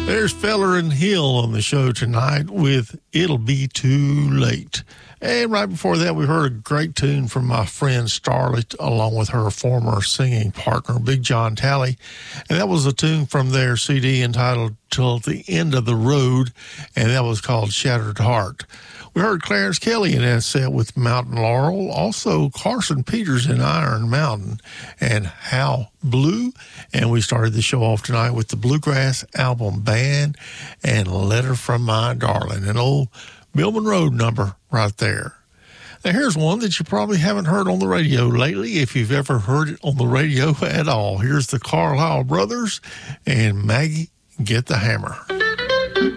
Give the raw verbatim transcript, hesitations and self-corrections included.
There's Feller and Hill on the show tonight with It'll Be Too Late. And right before that, we heard a great tune from my friend Starlet, along with her former singing partner, Big John Talley. And that was a tune from their C D entitled Till the End of the Road, and that was called Shattered Heart. We heard Clarence Kelly in that set with Mountain Laurel, also Carson Peters in Iron Mountain, and How Blue. And we started the show off tonight with the Bluegrass Album Band and Letter from My Darling, an old Bill Monroe number right there. Now, here's one that you probably haven't heard on the radio lately, if you've ever heard it on the radio at all. Here's the Carlisle Brothers and Maggie Get the Hammer.